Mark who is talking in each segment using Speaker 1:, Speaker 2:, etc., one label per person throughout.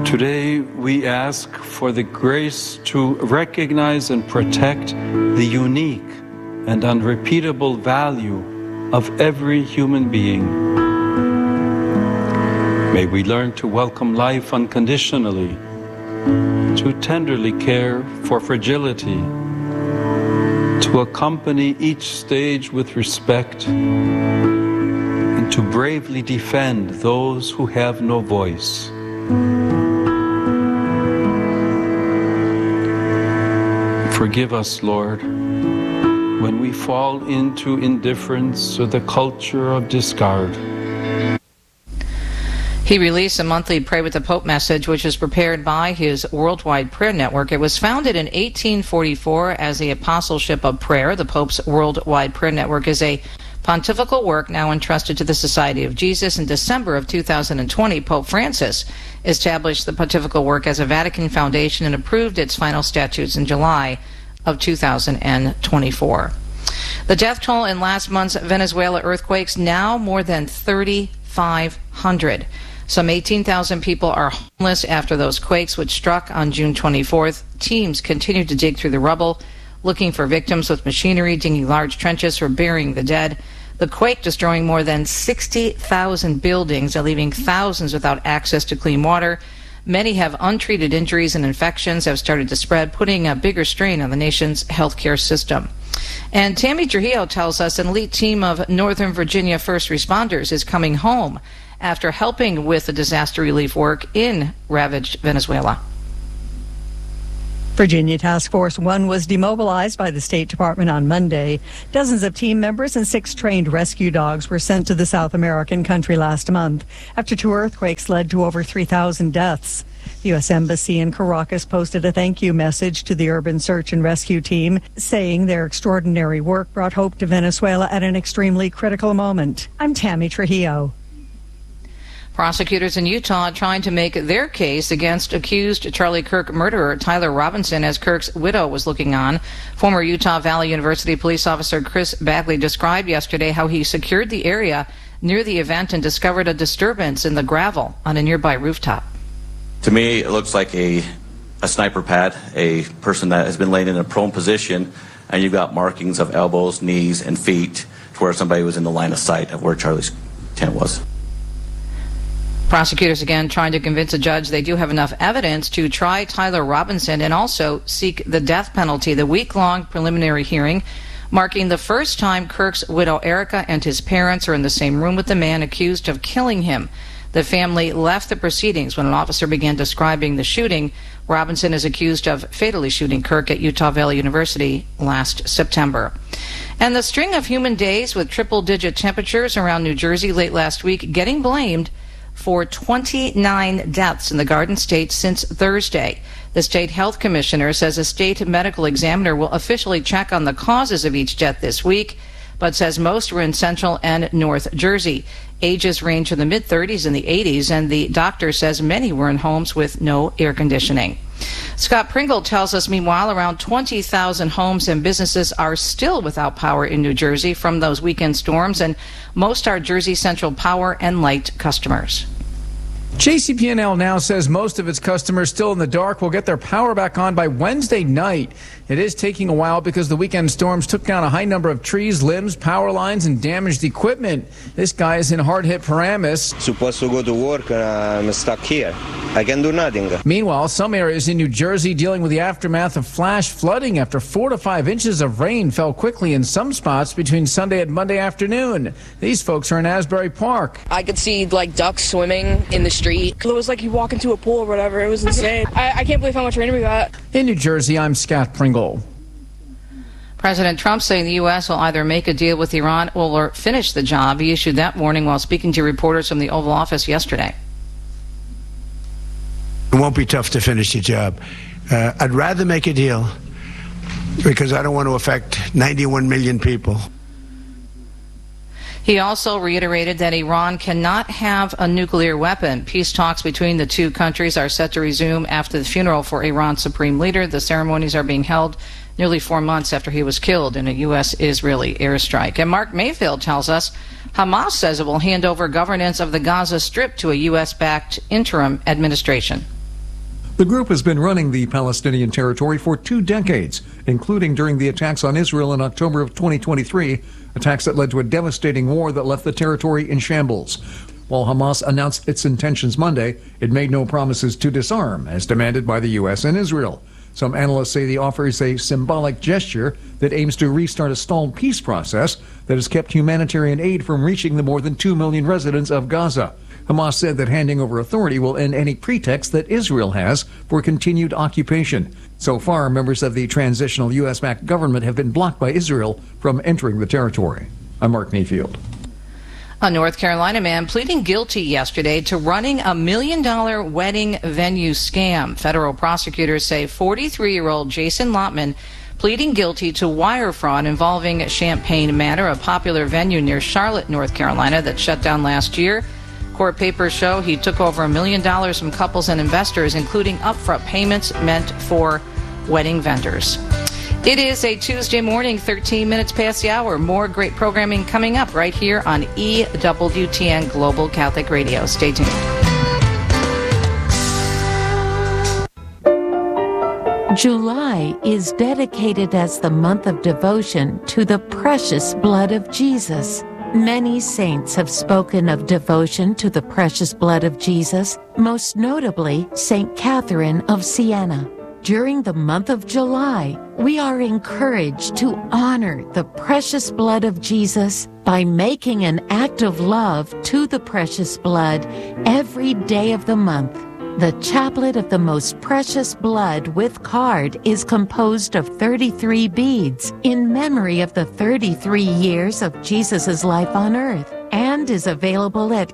Speaker 1: Today, we ask for the grace to recognize and protect the unique and unrepeatable value of every human being. May we learn to welcome life unconditionally, to tenderly care for fragility, to accompany each stage with respect, and to bravely defend those who have no voice. Forgive us, Lord, when we fall into indifference or the culture of discard.
Speaker 2: He released a monthly Pray with the Pope message, which is prepared by his Worldwide Prayer Network. It was founded in 1844 as the Apostleship of Prayer. The Pope's Worldwide Prayer Network is a pontifical work now entrusted to the Society of Jesus. In December of 2020, Pope Francis established the pontifical work as a Vatican foundation and approved its final statutes in July of 2024. The death toll in last month's Venezuela earthquakes, now more than 3,500. Some 18,000 people are homeless after those quakes, which struck on June 24th. Teams continue to dig through the rubble, looking for victims with machinery, digging large trenches for burying the dead. The quake destroying more than 60,000 buildings and leaving thousands without access to clean water. Many have untreated injuries, and infections have started to spread, putting a bigger strain on the nation's healthcare system. And Tammy Trujillo tells us an elite team of Northern Virginia first responders is coming home after helping with the disaster relief work in ravaged Venezuela.
Speaker 3: Virginia Task Force 1 was demobilized by the State Department on Monday. Dozens of team members and 6 trained rescue dogs were sent to the South American country last month after 2 earthquakes led to over 3,000 deaths. The U.S. Embassy in Caracas posted a thank you message to the urban search and rescue team, saying their extraordinary work brought hope to Venezuela at an extremely critical moment. I'm Tammy Trujillo.
Speaker 2: Prosecutors in Utah trying to make their case against accused Charlie Kirk murderer Tyler Robinson as Kirk's widow was looking on. Former Utah Valley University police officer Chris Bagley described yesterday how he secured the area near the event and discovered a disturbance in the gravel on a nearby rooftop.
Speaker 4: To me, it looks like a sniper pad, a person that has been laying in a prone position, and you've got markings of elbows, knees, and feet to where somebody was in the line of sight of where Charlie's tent was.
Speaker 2: Prosecutors again trying to convince a judge they do have enough evidence to try Tyler Robinson and also seek the death penalty. The week-long preliminary hearing marking the first time Kirk's widow Erica and his parents are in the same room with the man accused of killing him. The family left the proceedings when an officer began describing the shooting. Robinson is accused of fatally shooting Kirk at Utah Valley University last September. And the string of humid days with triple-digit temperatures around New Jersey late last week getting blamed for 29 deaths in the Garden State since Thursday. The state health commissioner says a state medical examiner will officially check on the causes of each death this week, but says most were in Central and North Jersey. Ages range from the mid-30s and the 80s, and the doctor says many were in homes with no air conditioning. Scott Pringle tells us, meanwhile, around 20,000 homes and businesses are still without power in New Jersey from those weekend storms, and most are Jersey Central Power and Light customers.
Speaker 5: JCP&L now says most of its customers still in the dark will get their power back on by Wednesday night. It is taking a while because the weekend storms took down a high number of trees, limbs, power lines, and damaged equipment. This guy is in hard-hit Paramus.
Speaker 6: Supposed to go to work, I'm stuck here. I can do nothing.
Speaker 5: Meanwhile, some areas in New Jersey dealing with the aftermath of flash flooding after 4 to 5 inches of rain fell quickly in some spots between Sunday and Monday afternoon. These folks are in Asbury Park.
Speaker 7: I could see ducks swimming in the street. It was like you walk into a pool or whatever. It was insane. I can't believe how much rain we got.
Speaker 5: In New Jersey, I'm Scott Pringle.
Speaker 2: President Trump saying the U.S. will either make a deal with Iran or finish the job. He issued that warning while speaking to reporters from the Oval Office yesterday.
Speaker 8: It won't be tough to finish the job. I'd rather make a deal because I don't want to affect 91 million people.
Speaker 2: He also reiterated that Iran cannot have a nuclear weapon. Peace talks between the two countries are set to resume after the funeral for Iran's supreme leader. The ceremonies are being held nearly 4 months after he was killed in a U.S.-Israeli airstrike. And Mark Mayfield tells us Hamas says it will hand over governance of the Gaza Strip to a U.S.-backed interim administration.
Speaker 9: The group has been running the Palestinian territory for 2 decades, including during the attacks on Israel in October of 2023, attacks that led to a devastating war that left the territory in shambles. While Hamas announced its intentions Monday, it made no promises to disarm, as demanded by the U.S. and Israel. Some analysts say the offer is a symbolic gesture that aims to restart a stalled peace process that has kept humanitarian aid from reaching the more than 2 million residents of Gaza. Hamas said that handing over authority will end any pretext that Israel has for continued occupation. So far, members of the transitional U.S.-backed government have been blocked by Israel from entering the territory. I'm Mark Mayfield.
Speaker 2: A North Carolina man pleading guilty yesterday to running $1 million wedding venue scam. Federal prosecutors say 43-year-old Jason Lotman pleading guilty to wire fraud involving Champaign Manor, a popular venue near Charlotte, North Carolina, that shut down last year. Court papers show he took over $1 million from couples and investors, including upfront payments meant for wedding vendors. It is a Tuesday morning, 13 minutes past the hour. More great programming coming up right here on EWTN Global Catholic Radio. Stay tuned.
Speaker 10: July is dedicated as the month of devotion to the precious blood of Jesus. Many saints have spoken of devotion to the precious blood of Jesus, most notably St. Catherine of Siena. During the month of July, we are encouraged to honor the precious blood of Jesus by making an act of love to the precious blood every day of the month. The Chaplet of the Most Precious Blood with card is composed of 33 beads in memory of the 33 years of Jesus' life on earth and is available at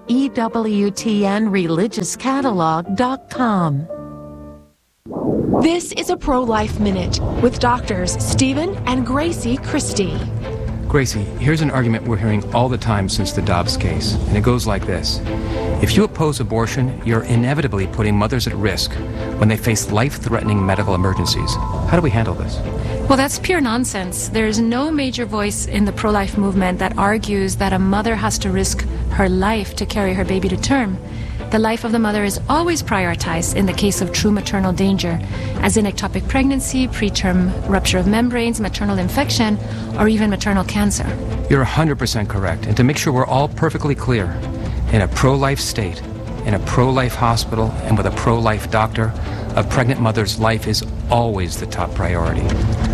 Speaker 10: EWTNReligiousCatalog.com.
Speaker 11: This is a Pro-Life Minute with doctors Stephen and Gracie Christie.
Speaker 12: Gracie, here's an argument we're hearing all the time since the Dobbs case, and it goes like this. If you oppose abortion, you're inevitably putting mothers at risk when they face life-threatening medical emergencies. How do we handle this?
Speaker 13: Well, that's pure nonsense. There's no major voice in the pro-life movement that argues that a mother has to risk her life to carry her baby to term. The life of the mother is always prioritized in the case of true maternal danger, as in ectopic pregnancy, preterm rupture of membranes, maternal infection, or even maternal cancer.
Speaker 12: You're 100% correct. And to make sure we're all perfectly clear, in a pro-life state, in a pro-life hospital, and with a pro-life doctor, a pregnant mother's life is always the top priority.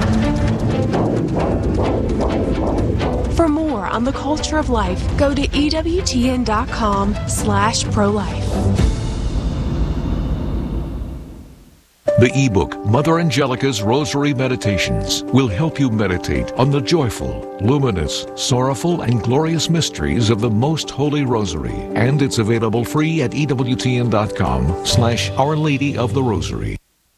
Speaker 11: For more on the culture of life, go to EWTN.com/pro-life.
Speaker 14: The ebook, Mother Angelica's Rosary Meditations, will help you meditate on the joyful, luminous, sorrowful, and glorious mysteries of the Most Holy Rosary. And it's available free at EWTN.com/Our Lady of the Rosary.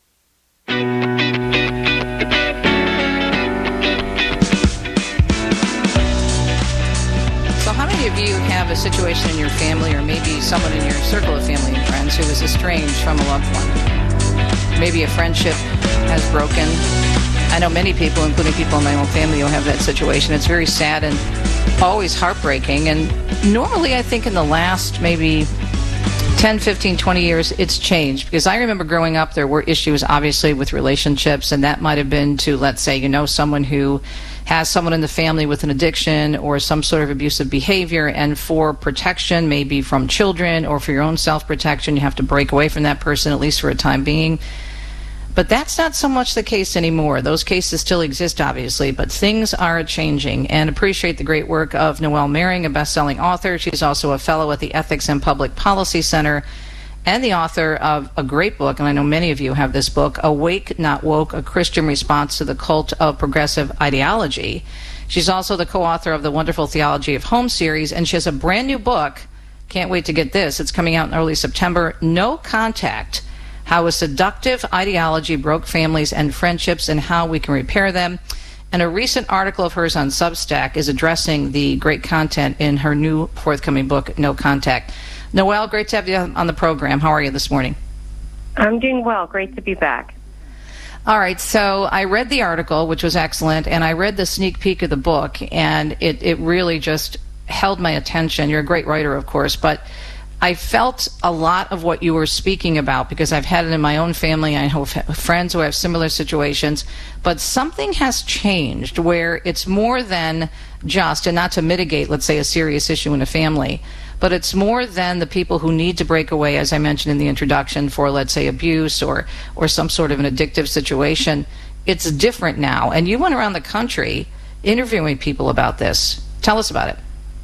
Speaker 2: A situation in your family, or maybe someone in your circle of family and friends who is estranged from a loved one. Maybe a friendship has broken. I know many people, including people in my own family, who have that situation. It's very sad and always heartbreaking. And normally, I think in the last maybe 10, 15, 20 years, it's changed. Because I remember growing up, there were issues, obviously, with relationships. And that might have been to, let's say, someone who has someone in the family with an addiction or some sort of abusive behavior, and for protection, maybe from children or for your own self-protection, you have to break away from that person, at least for a time being. But that's not so much the case anymore. Those cases still exist, obviously, but things are changing. And appreciate the great work of Noelle Mering, a best-selling author. She's also a fellow at the Ethics and Public Policy Center, and the author of a great book, and I know many of you have this book, Awake, Not Woke, A Christian Response to the Cult of Progressive Ideology. She's also the co-author of the Wonderful Theology of Home series, and she has a brand new book. Can't wait to get this. It's coming out in early September, No Contact, How a Seductive Ideology Broke Families and Friendships and How We Can Repair Them. And a recent article of hers on Substack is addressing the great content in her new forthcoming book, No Contact. Noelle, great to have you on the program. How are you this morning?
Speaker 15: I'm doing well. Great to be back.
Speaker 2: All right, so I read the article, which was excellent, and I read the sneak peek of the book, and it really just held my attention. You're a great writer, of course, but I felt a lot of what you were speaking about because I've had it in my own family. I have friends who have similar situations. But something has changed where it's more than just, and not to mitigate, let's say, a serious issue in a family, but it's more than the people who need to break away, as I mentioned in the introduction, for, let's say, abuse or some sort of an addictive situation. It's different now. And you went around the country interviewing people about this. Tell us about it.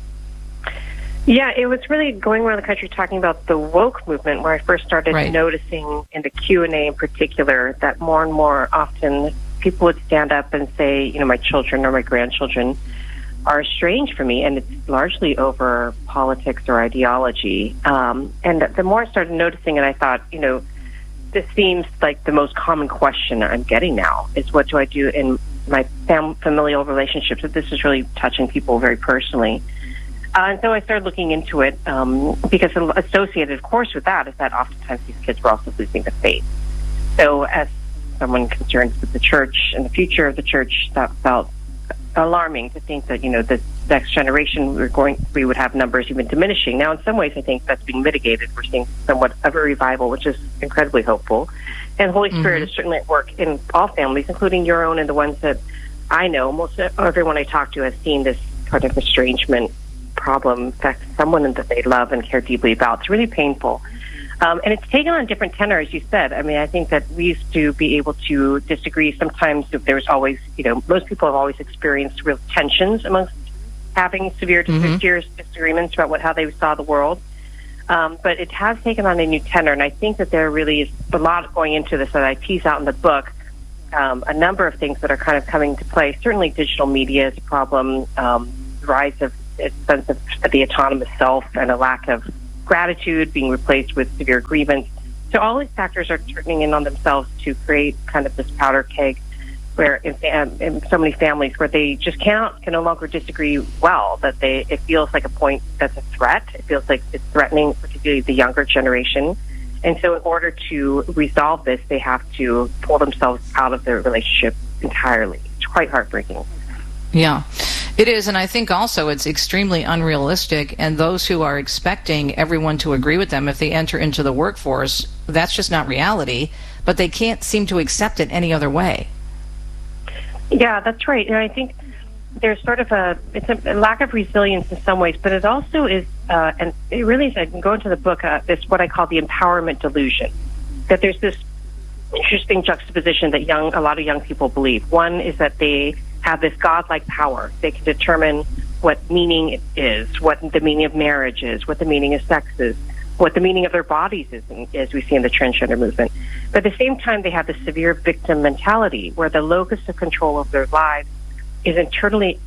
Speaker 15: Yeah, it was really going around the country talking about the woke movement where I first started noticing in the Q&A in particular that more and more often people would stand up and say, you know, my children or my grandchildren are estranged from me, and it's largely over politics or ideology. And the more I started noticing it, I thought, you know, this seems like the most common question I'm getting now is what do I do in my familial relationships? That this is really touching people very personally. And so I started looking into it because associated, of course, with that is that oftentimes these kids were also losing the faith. So as someone concerned with the church and the future of the church, that felt alarming to think that, you know, the next generation we would have numbers even diminishing. Now, in some ways, I think that's being mitigated. We're seeing somewhat of a revival, which is incredibly hopeful. And Holy Spirit is certainly at work in all families, including your own and the ones that I know. Most everyone I talk to has seen this kind of estrangement problem affect someone that they love and care deeply about. It's really painful. And it's taken on a different tenor, as you said. I mean, I think that we used to be able to disagree. Sometimes there's always, you know, most people have always experienced real tensions amongst having severe disagreements about how they saw the world. But it has taken on a new tenor, and I think that there really is a lot going into this that I tease out in the book. A number of things that are kind of coming to play. Certainly digital media is a problem, the rise of a sense of the autonomous self and a lack of gratitude being replaced with severe grievance. So all these factors are turning in on themselves to create kind of this powder keg where in so many families where they just can no longer disagree well, that it feels like a point that's a threat. It feels like it's threatening particularly the younger generation. And so in order to resolve this, they have to pull themselves out of their relationship entirely. It's quite heartbreaking.
Speaker 2: Yeah. It is, and I think also it's extremely unrealistic, and those who are expecting everyone to agree with them if they enter into the workforce, that's just not reality, but they can't seem to accept it any other way.
Speaker 15: Yeah, that's right. And I think there's sort of a lack of resilience in some ways, but it also is, and it really is, I can go into the book, this what I call the empowerment delusion, that there's this interesting juxtaposition that a lot of young people believe. One is that they have this godlike power. They can determine what meaning is, what the meaning of marriage is, what the meaning of sex is, what the meaning of their bodies is, as we see in the transgender movement. But at the same time, they have this severe victim mentality where the locus of control of their lives is totally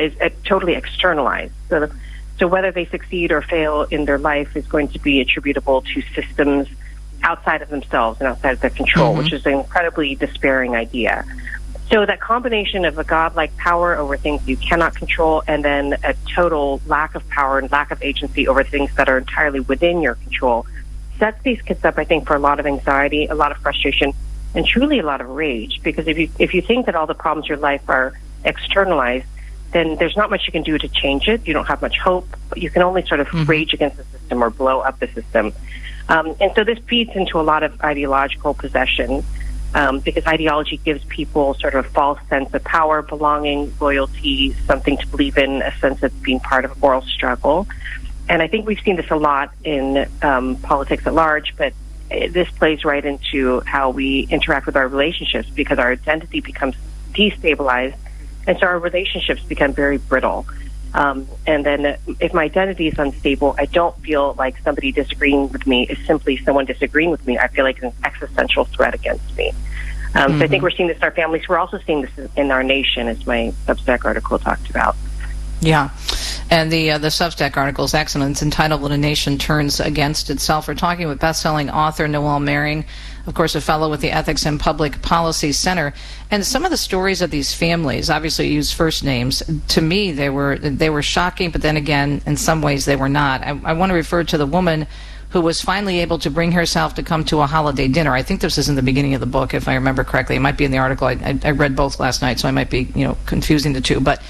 Speaker 15: externalized. So whether they succeed or fail in their life is going to be attributable to systems outside of themselves and outside of their control, which is an incredibly despairing idea. So that combination of a godlike power over things you cannot control and then a total lack of power and lack of agency over things that are entirely within your control sets these kids up, I think, for a lot of anxiety, a lot of frustration, and truly a lot of rage. Because if you think that all the problems in your life are externalized, then there's not much you can do to change it. You don't have much hope, but you can only sort of rage against the system or blow up the system. And so this feeds into a lot of ideological possession. Because ideology gives people sort of a false sense of power, belonging, loyalty, something to believe in, a sense of being part of a moral struggle. And I think we've seen this a lot in politics at large, but this plays right into how we interact with our relationships because our identity becomes destabilized, and so our relationships become very brittle. And then if my identity is unstable, I don't feel like somebody disagreeing with me is simply someone disagreeing with me. I feel like it's an existential threat against me. So I think we're seeing this in our families. We're also seeing this in our nation, as my Substack article talked about.
Speaker 2: Yeah. And the Substack article is excellent. It's entitled When a Nation Turns Against Itself. We're talking with best-selling author Noel Mering, of course, a fellow with the Ethics and Public Policy Center. And some of the stories of these families, obviously you use first names, to me they were shocking, but then again, in some ways they were not. I want to refer to the woman who was finally able to bring herself to come to a holiday dinner. I think this is in the beginning of the book, if I remember correctly. It might be in the article. I read both last night, so I might be confusing the two. But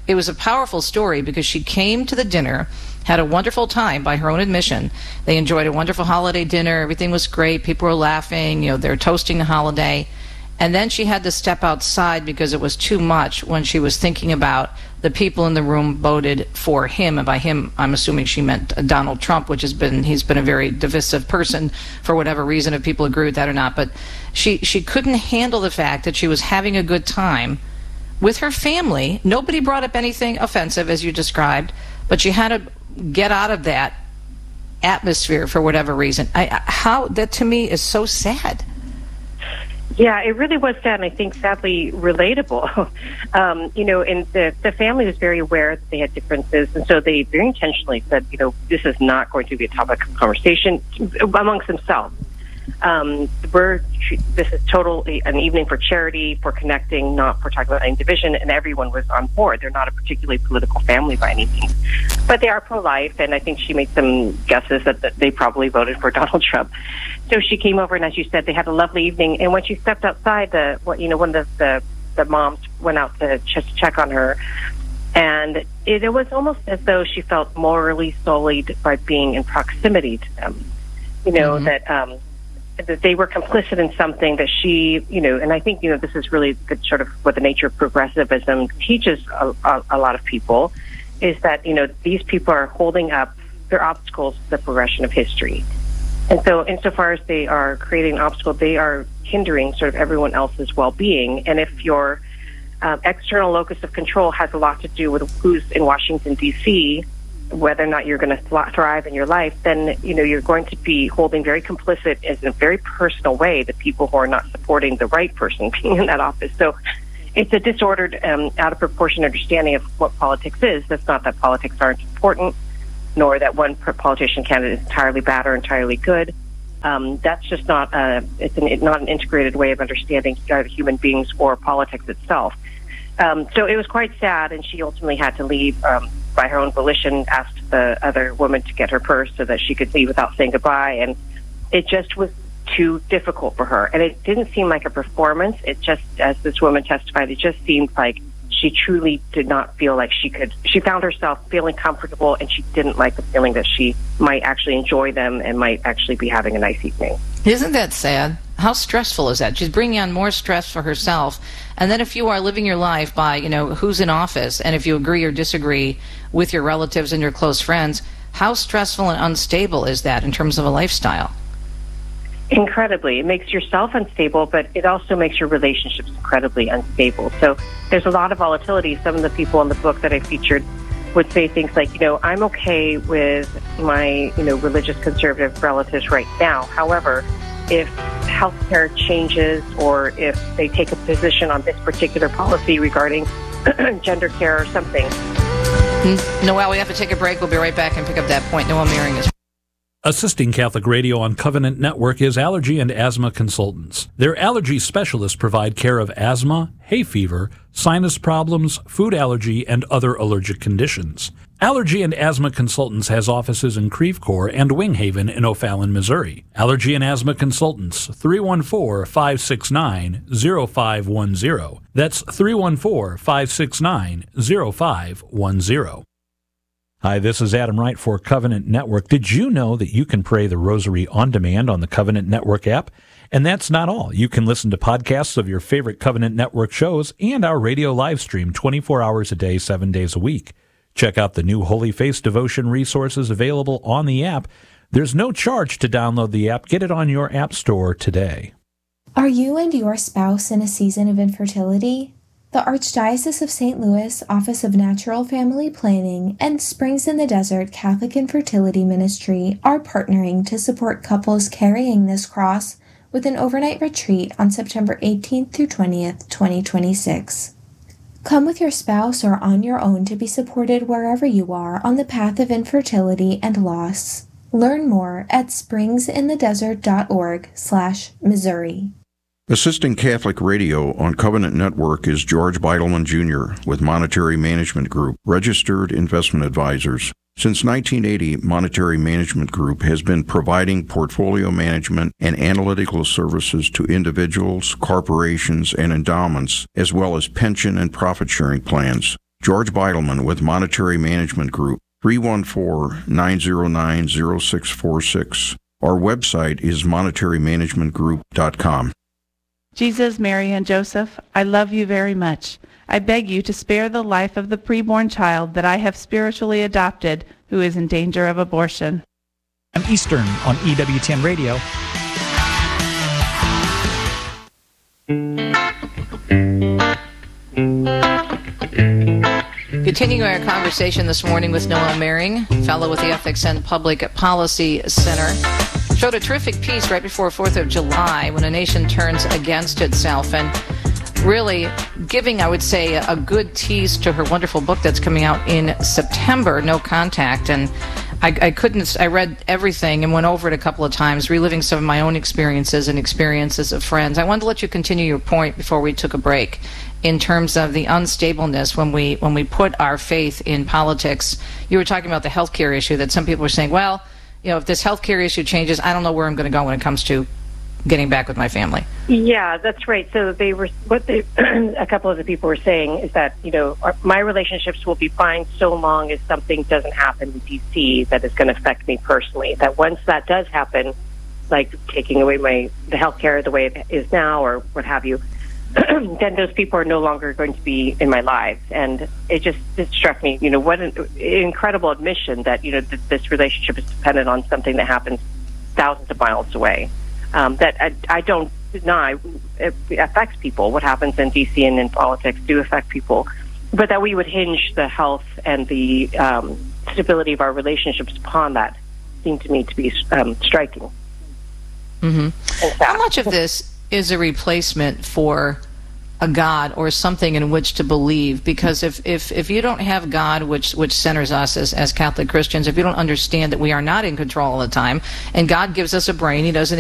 Speaker 2: it was a powerful story because she came to the dinner, had a wonderful time by her own admission. They enjoyed a wonderful holiday dinner. Everything was great. People were laughing. They're toasting the holiday. And then she had to step outside because it was too much when she was thinking about the people in the room voted for him. And by him, I'm assuming she meant Donald Trump, he's been a very divisive person for whatever reason, if people agree with that or not. But she couldn't handle the fact that she was having a good time with her family. Nobody brought up anything offensive, as you described, but she had to get out of that atmosphere for whatever reason. How that to me is so sad.
Speaker 15: Yeah, it really was sad, and I think sadly relatable. And the family was very aware that they had differences, and so they very intentionally said, this is not going to be a topic of conversation amongst themselves. This is totally an evening for charity, for connecting, not for talking about any division, and everyone was on board. They're not a particularly political family by any means, but they are pro-life, and I think she made some guesses that they probably voted for Donald Trump. So she came over, and as you said, they had a lovely evening. And when she stepped outside, one of the moms went out to check on her, and it was almost as though she felt morally sullied by being in proximity to them. That they were complicit in something that she, and I think, this is really the sort of what the nature of progressivism teaches a lot of people, is that, these people are holding up their obstacles to the progression of history. And so insofar as they are creating an obstacle, they are hindering sort of everyone else's well-being. And if your external locus of control has a lot to do with who's in Washington, D.C., whether or not you're going to thrive in your life, then, you're going to be holding very complicit in a very personal way the people who are not supporting the right person being in that office. So it's a disordered, out of proportion understanding of what politics is. That's not that politics aren't important, nor that one politician candidate is entirely bad or entirely good. That's just not not an integrated way of understanding human beings or politics itself. So it was quite sad, and she ultimately had to leave by her own volition, asked the other woman to get her purse so that she could leave without saying goodbye, and it just was too difficult for her. And it didn't seem like a performance. It just, as this woman testified, it just seemed like she truly did not feel like she found herself feeling comfortable, and she didn't like the feeling that she might actually enjoy them and might actually be having a nice evening.
Speaker 2: Isn't that sad? How stressful is that? She's bringing on more stress for herself. And then if you are living your life by, who's in office, and if you agree or disagree with your relatives and your close friends, how stressful and unstable is that in terms of a lifestyle?
Speaker 15: Incredibly. It makes yourself unstable, but it also makes your relationships incredibly unstable. So there's a lot of volatility. Some of the people in the book that I featured would say things like, I'm okay with my, religious conservative relatives right now. However, if healthcare changes or if they take a position on this particular policy regarding gender care or something.
Speaker 2: Noel, we have to take a break. We'll be right back and pick up that point. Noel Meering is...
Speaker 16: Assisting Catholic Radio on Covenant Network is Allergy and Asthma Consultants. Their allergy specialists provide care of asthma, hay fever, sinus problems, food allergy, and other allergic conditions. Allergy and Asthma Consultants has offices in Creve Coeur and Wing Haven in O'Fallon, Missouri. Allergy and Asthma Consultants, 314-569-0510. That's 314-569-0510. Hi, this is Adam Wright for Covenant Network. Did you know that you can pray the Rosary on demand on the Covenant Network app? And that's not all. You can listen to podcasts of your favorite Covenant Network shows and our radio live stream 24 hours a day, 7 days a week. Check out the new Holy Face devotion resources available on the app. There's no charge to download the app. Get it on your app store today.
Speaker 17: Are you and your spouse in a season of infertility? The Archdiocese of St. Louis Office of Natural Family Planning and Springs in the Desert Catholic Infertility Ministry are partnering to support couples carrying this cross with an overnight retreat on September 18th through 20th, 2026. Come with your spouse or on your own to be supported wherever you are on the path of infertility and loss. Learn more at springsinthedesert.org/Missouri.
Speaker 18: Assisting Catholic Radio on Covenant Network is George Beidelman Jr. with Monetary Management Group, registered investment advisors. Since 1980, Monetary Management Group has been providing portfolio management and analytical services to individuals, corporations, and endowments, as well as pension and profit-sharing plans. George Beidelman with Monetary Management Group, 314-909-0646. Our website is monetarymanagementgroup.com.
Speaker 19: Jesus, Mary, and Joseph, I love you very much. I beg you to spare the life of the preborn child that I have spiritually adopted who is in danger of abortion.
Speaker 20: Eastern on EWTN Radio.
Speaker 2: Continuing our conversation this morning with Noah Mering, fellow with the Ethics and Public Policy Center, showed a terrific piece right before 4th of July when a nation turns against itself, and really giving, I would say, a good tease to her wonderful book that's coming out in September, No Contact. And I read everything and went over it a couple of times, reliving some of my own experiences and experiences of friends. I wanted to let you continue your point before we took a break in terms of the unstableness when we put our faith in politics. You were talking about the healthcare issue, that some people were saying, well, if this healthcare issue changes, I don't know where I'm going to go when it comes to getting back with my family.
Speaker 15: Yeah, that's right. So a couple of the people were saying is that, my relationships will be fine so long as something doesn't happen in D.C. that is going to affect me personally. That once that does happen, like taking away the health care the way it is now or what have you, then those people are no longer going to be in my lives. And it struck me, what an incredible admission that, this relationship is dependent on something that happens thousands of miles away. That I don't deny it affects people. What happens in D.C. and in politics do affect people. But that we would hinge the health and the stability of our relationships upon that seemed to me to be striking.
Speaker 2: Mm-hmm. How much of this is a replacement for a God or something in which to believe? Because if you don't have God, which centers us as Catholic Christians, if you don't understand that we are not in control all the time, and God gives us a brain, He doesn't